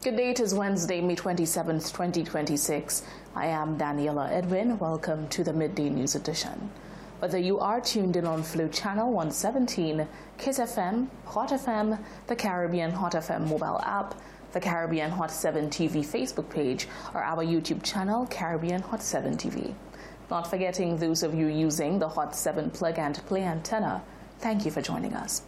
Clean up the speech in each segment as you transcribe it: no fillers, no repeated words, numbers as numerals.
Good day, it is Wednesday, May 27th, 2026. I am Daniela Edwin. Welcome to the Midday News Edition. Whether you are tuned in on Flow Channel 117, Kiss FM, Hot FM, the Caribbean Hot FM mobile app, the Caribbean Hot 7 TV Facebook page, or our YouTube channel, Caribbean Hot 7 TV. Not forgetting those of you using the Hot 7 plug and play antenna, thank you for joining us.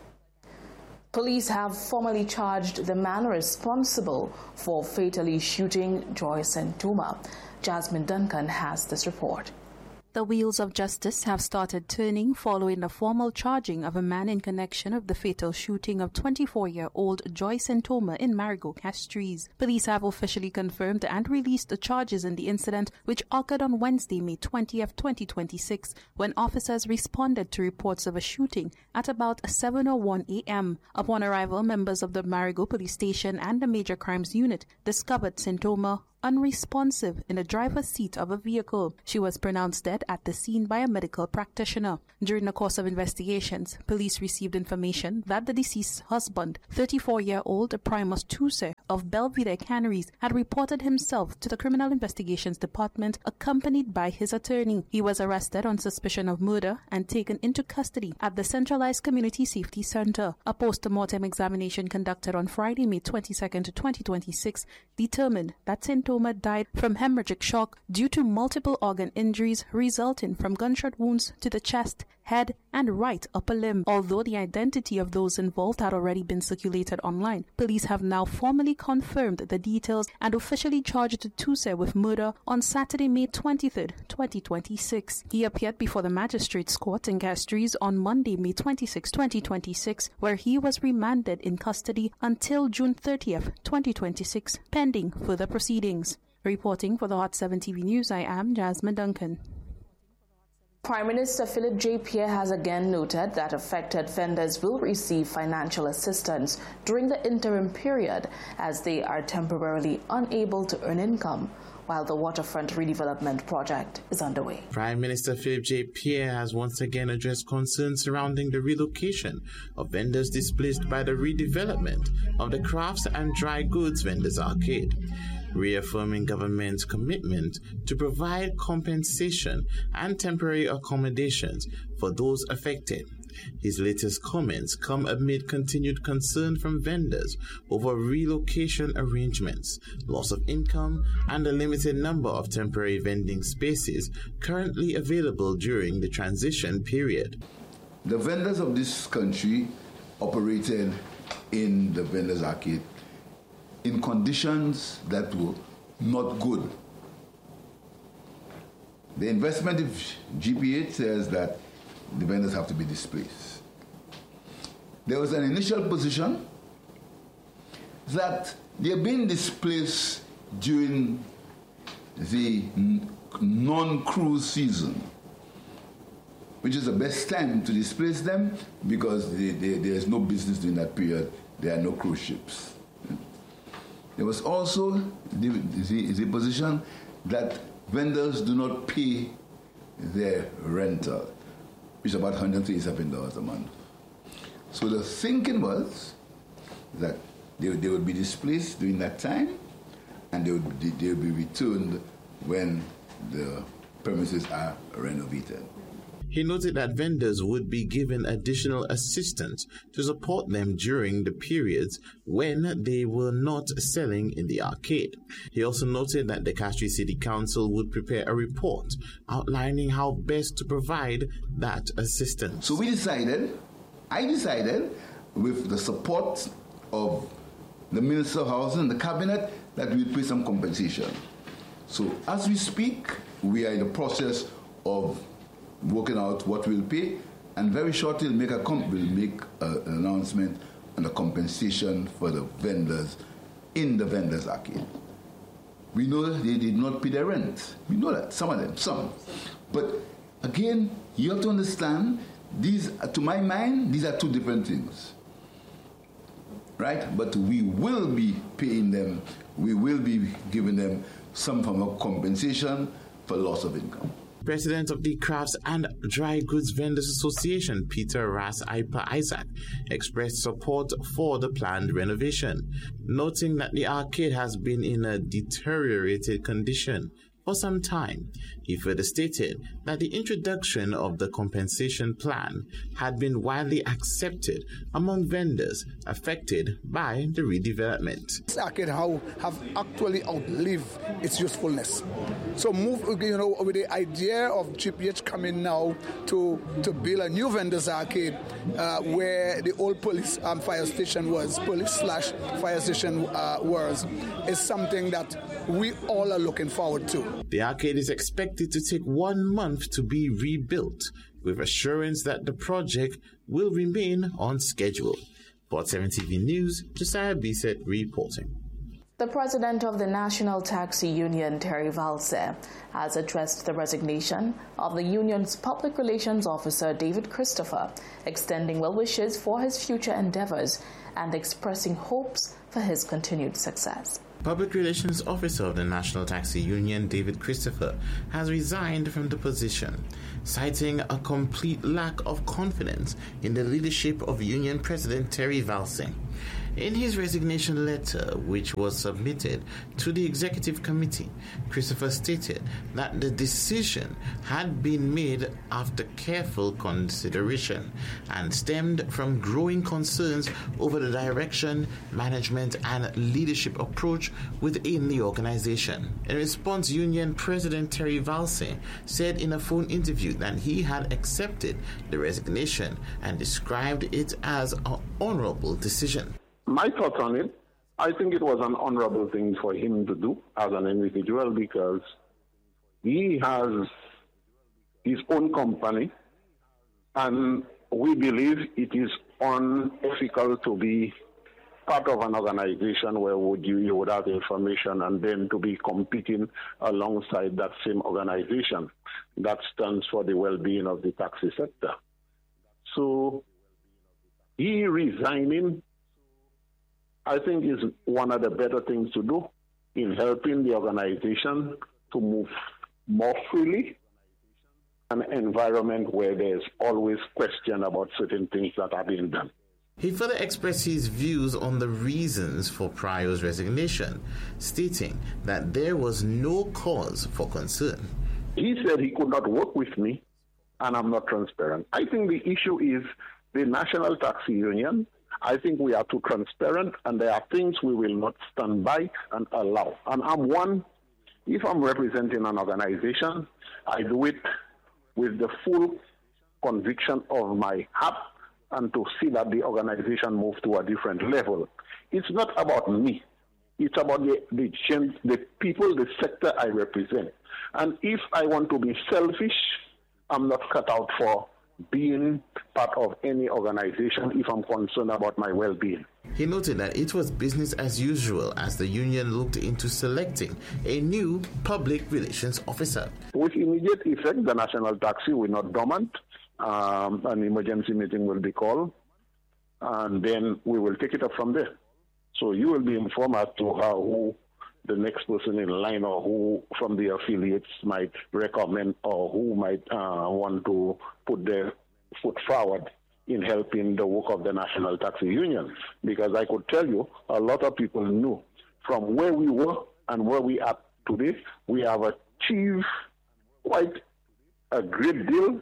Police have formally charged the man responsible for fatally shooting Joyce Ntouma. Jasmine Duncan has this report. The wheels of justice have started turning following the formal charging of a man in connection with the fatal shooting of 24-year-old Joyce Ntouma in Marigot Castries. Police have officially confirmed and released the charges in the incident, which occurred on Wednesday, May 20th, 2026, when officers responded to reports of a shooting at about 7:01 a.m. Upon arrival, members of the Marigot Police Station and the Major Crimes Unit discovered Ntouma unresponsive in the driver's seat of a vehicle. She was pronounced dead at the scene by a medical practitioner. During the course of investigations, police received information that the deceased's husband, 34-year-old Primus Tuse of Belvedere Canneries, had reported himself to the Criminal Investigations Department accompanied by his attorney. He was arrested on suspicion of murder and taken into custody at the Centralized Community Safety Center. A post-mortem examination conducted on Friday, May 22nd, 2026, determined that Ntouma died from hemorrhagic shock due to multiple organ injuries resulting from gunshot wounds to the chest, head, and right upper limb. Although the identity of those involved had already been circulated online, police have now formally confirmed the details and officially charged Tuse with murder on Saturday, May 23rd, 2026. He appeared before the Magistrates Court in Castries on Monday, May 26, 2026, where he was remanded in custody until June 30th, 2026, pending further proceedings. Reporting for the Hot 7 TV News, I am Jasmine Duncan. Prime Minister Philip J. Pierre has again noted that affected vendors will receive financial assistance during the interim period as they are temporarily unable to earn income while the waterfront redevelopment project is underway. Prime Minister Philip J. Pierre has once again addressed concerns surrounding the relocation of vendors displaced by the redevelopment of the Crafts and Dry Goods Vendors Arcade, reaffirming government's commitment to provide compensation and temporary accommodations for those affected. His latest comments come amid continued concern from vendors over relocation arrangements, loss of income, and a limited number of temporary vending spaces currently available during the transition period. The vendors of this country operated in the vendors arcade in conditions that were not good. The investment of GPH says that the vendors have to be displaced. There was an initial position that they are being displaced during the non-cruise season, which is the best time to displace them because there is no business during that period. There are no cruise ships. There was also the position that vendors do not pay their rental, which is about $137 a month. So the thinking was that they would be displaced during that time and they would be returned when the premises are renovated. He noted that vendors would be given additional assistance to support them during the periods when they were not selling in the arcade. He also noted that the Castries City Council would prepare a report outlining how best to provide that assistance. So I decided, with the support of the Minister of Housing and the Cabinet, that we would pay some compensation. So as we speak, we are in the process of working out what we'll pay, and very shortly we'll make an announcement on the compensation for the vendors in the vendors arcade. We know that they did not pay their rent. We know that, some. But again, you have to understand, to my mind, these are two different things. Right? But we will be paying them, we will be giving them some form of compensation for loss of income. President of the Crafts and Dry Goods Vendors Association, Peter Ras Isaac, expressed support for the planned renovation, noting that the arcade has been in a deteriorated condition for some time. He further stated that the introduction of the compensation plan had been widely accepted among vendors affected by the redevelopment. This arcade have actually outlived its usefulness. So with the idea of GPH coming now to build a new vendors arcade where the old police fire station was, police/fire station was, is something that we all are looking forward to. The arcade is expected to take 1 month to be rebuilt, with assurance that the project will remain on schedule. Port 7 TV News, Josiah Bisset reporting. The president of the National Taxi Union, Terry Valse, has addressed the resignation of the union's public relations officer, David Christopher, extending well wishes for his future endeavors and expressing hopes for his continued success. Public Relations Officer of the National Taxi Union, David Christopher, has resigned from the position, citing a complete lack of confidence in the leadership of Union President Terry Valse. In his resignation letter, which was submitted to the Executive Committee, Christopher stated that the decision had been made after careful consideration and stemmed from growing concerns over the direction, management, and leadership approach within the organization. In response, Union President Terry Valse said in a phone interview that he had accepted the resignation and described it as an honorable decision. My thoughts on it, I think it was an honorable thing for him to do as an individual because he has his own company and we believe it is unethical to be part of an organization where you would have information and then to be competing alongside that same organization that stands for the well-being of the taxi sector. So he resigning, I think, is one of the better things to do in helping the organization to move more freely in an environment where there's always question about certain things that are being done. He further expressed his views on the reasons for Pryor's resignation, stating that there was no cause for concern. He said he could not work with me and I'm not transparent. I think the issue is the National Taxi Union. I think we are too transparent and there are things we will not stand by and allow. And I'm one, if I'm representing an organization, I do it with the full conviction of my heart and to see that the organization moves to a different level. It's not about me. It's about the people, the sector I represent. And if I want to be selfish, I'm not cut out for being part of any organization if I'm concerned about my well-being. He noted that it was business as usual as the union looked into selecting a new public relations officer. With immediate effect, the National Taxi will not dormant. An emergency meeting will be called, and then we will take it up from there. So you will be informed as to who the next person in line or who from the affiliates might recommend or who might want to put their foot forward in helping the work of the National Taxi Union. Because I could tell you, a lot of people knew from where we were and where we are today, we have achieved quite a great deal,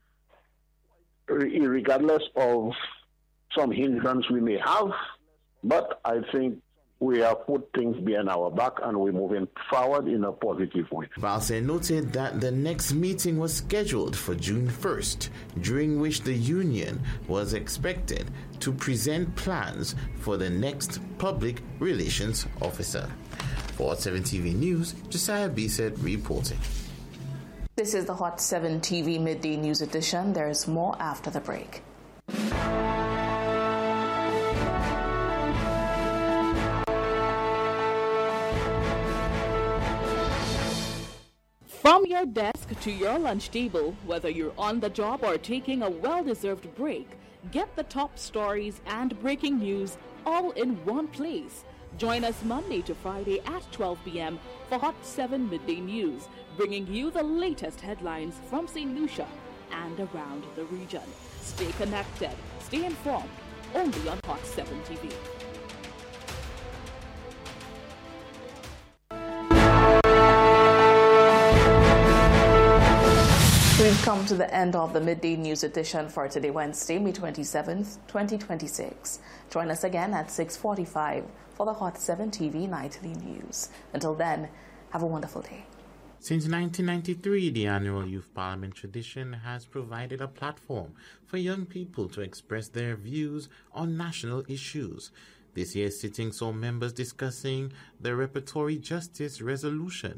regardless of some hindrance we may have. But I think we have put things behind our back and we're moving forward in a positive way. Valse noted that the next meeting was scheduled for June 1st, during which the union was expected to present plans for the next public relations officer. For Hot 7 TV News, Josiah Bisset reporting. This is the Hot 7 TV Midday News Edition. There is more after the break. From your desk to your lunch table, whether you're on the job or taking a well-deserved break, get the top stories and breaking news all in one place. Join us Monday to Friday at 12 p.m. for Hot 7 Midday News, bringing you the latest headlines from St. Lucia and around the region. Stay connected, stay informed, only on Hot 7 TV. We've come to the end of the Midday News edition for today, Wednesday, May 27th, 2026. Join us again at 6:45 for the Hot 7 TV Nightly News. Until then, have a wonderful day. Since 1993, the annual Youth Parliament tradition has provided a platform for young people to express their views on national issues. This year's sitting saw members discussing the Repertory Justice Resolution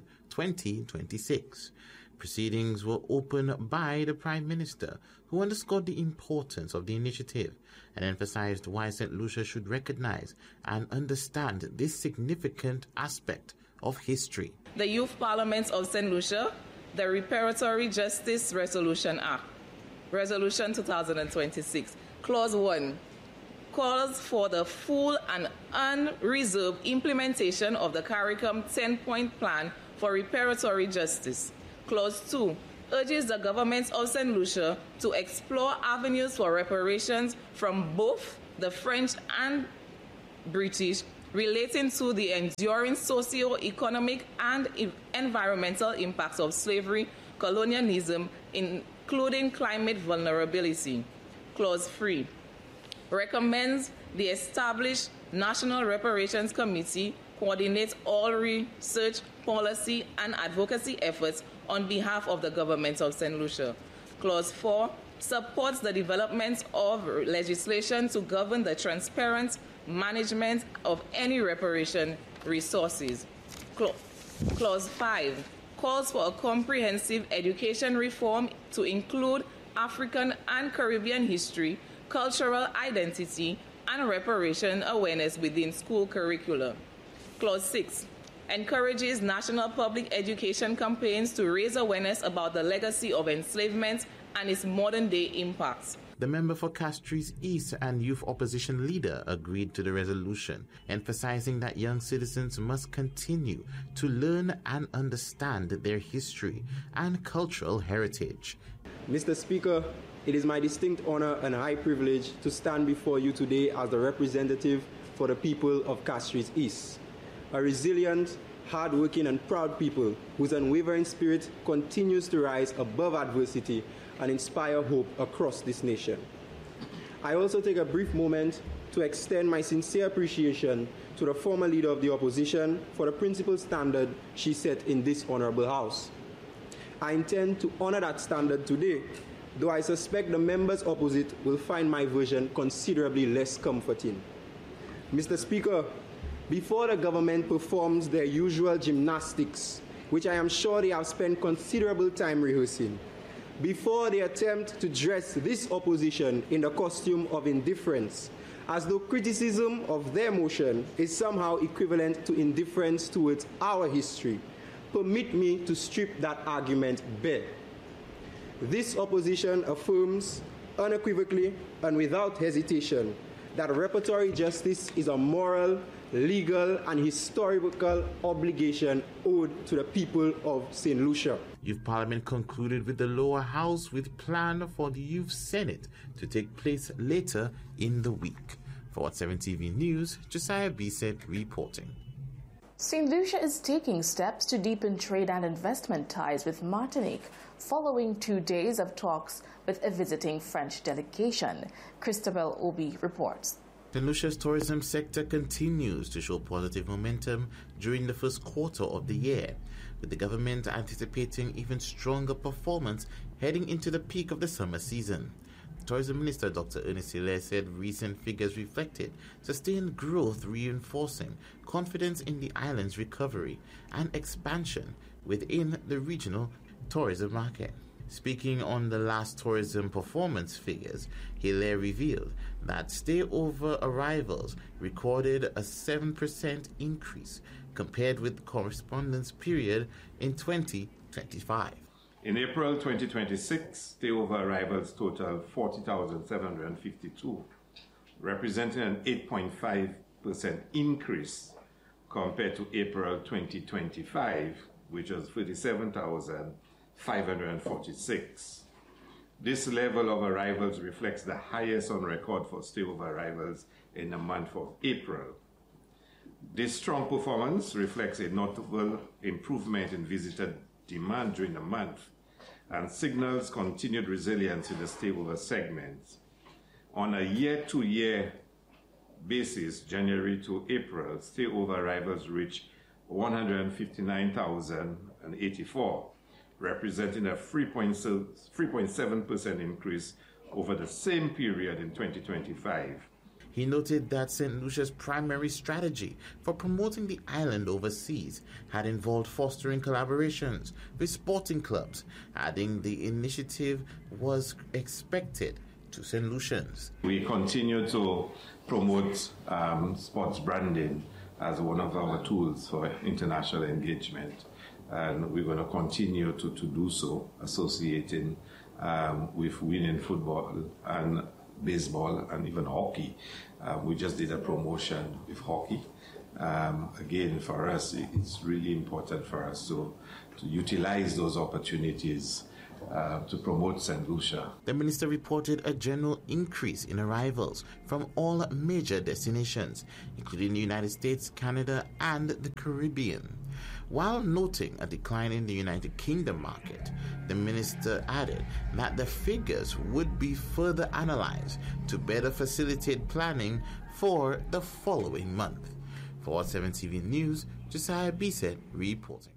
2026. Proceedings were opened by the Prime Minister, who underscored the importance of the initiative and emphasized why St. Lucia should recognize and understand this significant aspect of history. The Youth Parliament of St. Lucia, the Repertory Justice Resolution Act, Resolution 2026, Clause 1, calls for the full and unreserved implementation of the CARICOM 10-point plan for reparatory justice. Clause 2 urges the government of St. Lucia to explore avenues for reparations from both the French and British relating to the enduring socio-economic and environmental impacts of slavery, colonialism, including climate vulnerability. Clause 3 recommends the established National Reparations Committee coordinate all research, policy, and advocacy efforts on behalf of the government of St. Lucia. Clause 4 supports the development of legislation to govern the transparent management of any reparation resources. Clause 5 calls for a comprehensive education reform to include African and Caribbean history, cultural identity, and reparation awareness within school curricula. Clause 6 encourages national public education campaigns to raise awareness about the legacy of enslavement and its modern-day impacts. The member for Castries East and youth opposition leader agreed to the resolution, emphasizing that young citizens must continue to learn and understand their history and cultural heritage. Mr. Speaker, it is my distinct honor and high privilege to stand before you today as the representative for the people of Castries East, a resilient, hard-working and proud people whose unwavering spirit continues to rise above adversity and inspire hope across this nation. I also take a brief moment to extend my sincere appreciation to the former leader of the opposition for the principal standard she set in this honorable House. I intend to honor that standard today, though I suspect the members opposite will find my version considerably less comforting. Mr. Speaker, before the government performs their usual gymnastics, which I am sure they have spent considerable time rehearsing, before they attempt to dress this opposition in the costume of indifference, as though criticism of their motion is somehow equivalent to indifference towards our history, permit me to strip that argument bare. This opposition affirms unequivocally and without hesitation that repertory justice is a moral, legal, and historical obligation owed to the people of St. Lucia. Youth Parliament concluded with the lower house with plan for the Youth Senate to take place later in the week. For Hot 7 TV News, Josiah Bisset reporting. St. Lucia is taking steps to deepen trade and investment ties with Martinique following 2 days of talks with a visiting French delegation. Christabel Obi reports. St. Lucia's tourism sector continues to show positive momentum during the first quarter of the year, with the government anticipating even stronger performance heading into the peak of the summer season. Tourism Minister Dr. Ernest Hilaire said recent figures reflected sustained growth, reinforcing confidence in the island's recovery and expansion within the regional tourism market. Speaking on the last tourism performance figures, Hilaire revealed that stay-over arrivals recorded a 7% increase compared with the correspondence period in 2025. In April 2026, stay-over arrivals totaled 40,752, representing an 8.5% increase compared to April 2025, which was 37,546. This level of arrivals reflects the highest on record for stayover arrivals in the month of April. This strong performance reflects a notable improvement in visitor demand during the month and signals continued resilience in the stayover segment. On a year-to-year basis, January to April, stayover arrivals reached 159,084, representing a 3.7% increase over the same period in 2025. He noted that St. Lucia's primary strategy for promoting the island overseas had involved fostering collaborations with sporting clubs, adding the initiative was expected to St. Lucians. We continue to promote sports branding as one of our tools for international engagement. And we're going to continue to do so, associating with winning football and baseball and even hockey. We just did a promotion with hockey. Again, for us, it's really important for us to utilize those opportunities to promote St. Lucia. The minister reported a general increase in arrivals from all major destinations, including the United States, Canada, and the Caribbean. While noting a decline in the United Kingdom market, the minister added that the figures would be further analyzed to better facilitate planning for the following month. For Hot 7 TV News, Josiah Bisset reporting.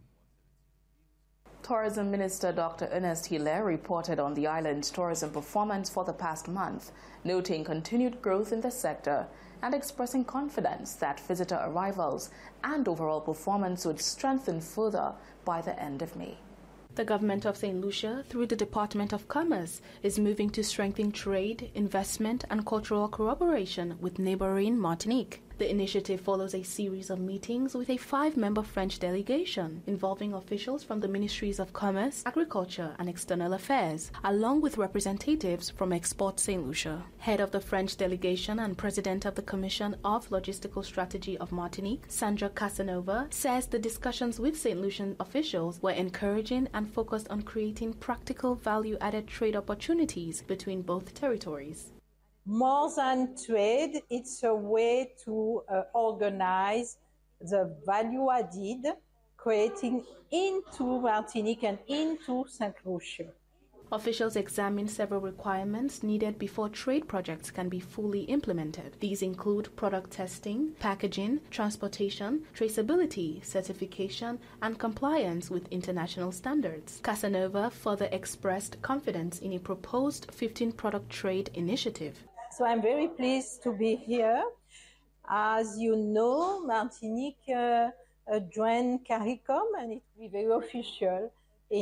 Tourism Minister Dr. Ernest Hilaire reported on the island's tourism performance for the past month, noting continued growth in the sector and expressing confidence that visitor arrivals and overall performance would strengthen further by the end of May. The government of St. Lucia, through the Department of Commerce, is moving to strengthen trade, investment, and cultural cooperation with neighboring Martinique. The initiative follows a series of meetings with a 5-member French delegation involving officials from the Ministries of Commerce, Agriculture, and External Affairs, along with representatives from Export St. Lucia. Head of the French delegation and President of the Commission of Logistical Strategy of Martinique, Sandra Casanova, says the discussions with St. Lucian officials were encouraging and focused on creating practical value-added trade opportunities between both territories. More than trade, it's a way to organize the value added, creating into Martinique and into St. Lucia. Officials examined several requirements needed before trade projects can be fully implemented. These include product testing, packaging, transportation, traceability, certification, and compliance with international standards. Casanova further expressed confidence in a proposed 15-product trade initiative. So I'm very pleased to be here. As you know, Martinique joined CARICOM, and it will be very official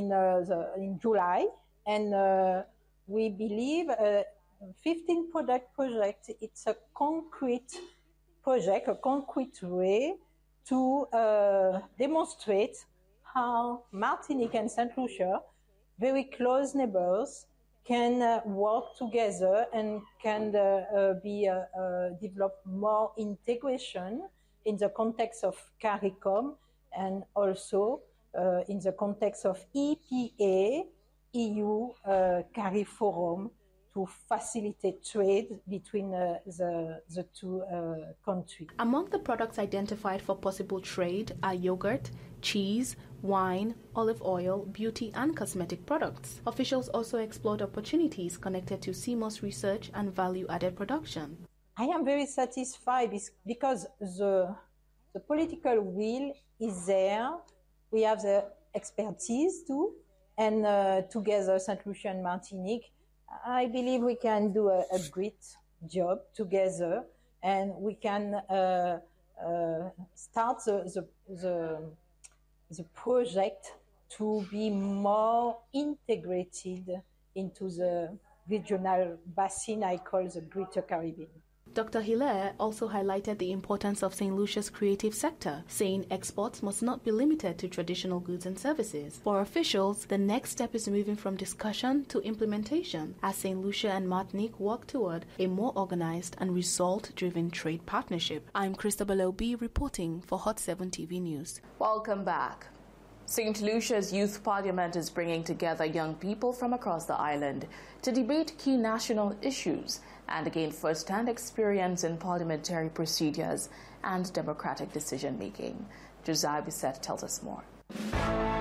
in July. And we believe 15-product project, it's a concrete project, a concrete way to demonstrate how Martinique and St. Lucia, very close neighbors, can work together and can develop more integration in the context of CARICOM and also in the context of EPA, EU CARIFORUM, to facilitate trade between the two countries. Among the products identified for possible trade are yogurt, cheese, wine, olive oil, beauty and cosmetic products. Officials also explored opportunities connected to CMOS research and value-added production. I am very satisfied because the political will is there. We have the expertise too, and together, St. Lucia and Martinique, I believe we can do a great job together, and we can start the project to be more integrated into the regional basin I call the Greater Caribbean. Dr. Hilaire also highlighted the importance of St. Lucia's creative sector, saying exports must not be limited to traditional goods and services. For officials, the next step is moving from discussion to implementation as St. Lucia and Martinique work toward a more organized and result-driven trade partnership. I'm Christabel Obi reporting for Hot 7 TV News. Welcome back. St. Lucia's Youth Parliament is bringing together young people from across the island to debate key national issues and gain first-hand experience in parliamentary procedures and democratic decision-making. Josiah Bissett tells us more.